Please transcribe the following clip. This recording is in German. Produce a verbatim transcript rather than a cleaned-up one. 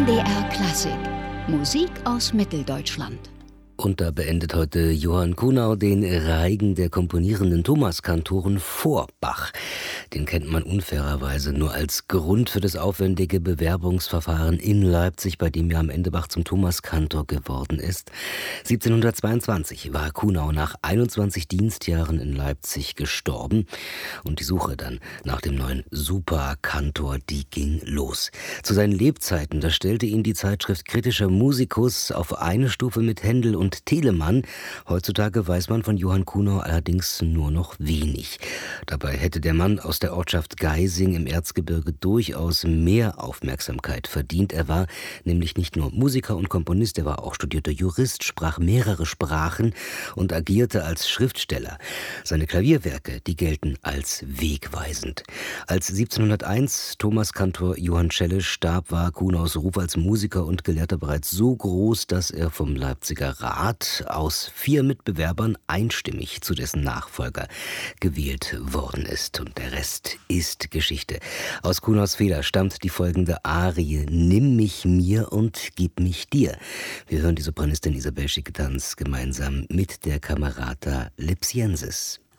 M D R Klassik. Musik aus Mitteldeutschland. Und da beendet heute Johann Kuhnau den Reigen der komponierenden Thomaskantoren vor Bach. Den kennt man unfairerweise nur als Grund für das aufwendige Bewerbungsverfahren in Leipzig, bei dem ja am Ende Bach zum Thomaskantor geworden ist. siebzehnhundertzweiundzwanzig war Kuhnau nach einundzwanzig Dienstjahren in Leipzig gestorben. Und die Suche dann nach dem neuen Superkantor, die ging los. Zu seinen Lebzeiten, da stellte ihn die Zeitschrift Kritischer Musikus auf eine Stufe mit Händel und Telemann. Heutzutage weiß man von Johann Kuhnau allerdings nur noch wenig. Dabei hätte der Mann aus der Ortschaft Geising im Erzgebirge durchaus mehr Aufmerksamkeit verdient. Er war nämlich nicht nur Musiker und Komponist, er war auch studierter Jurist, sprach mehrere Sprachen und agierte als Schriftsteller. Seine Klavierwerke, die gelten als wegweisend. Als siebzehnhunderteins Thomaskantor Johann Schelle starb, war Kuhnaus Ruf als Musiker und Gelehrter bereits so groß, dass er vom Leipziger Rat aus vier Mitbewerbern einstimmig zu dessen Nachfolger gewählt worden ist. Und der Rest ist Geschichte. Aus Kuhnaus Feder stammt die folgende Arie: Nimm mich mir und gib mich dir. Wir hören die Sopranistin Isabel Schicketanz gemeinsam mit der Camerata Lipsiensis.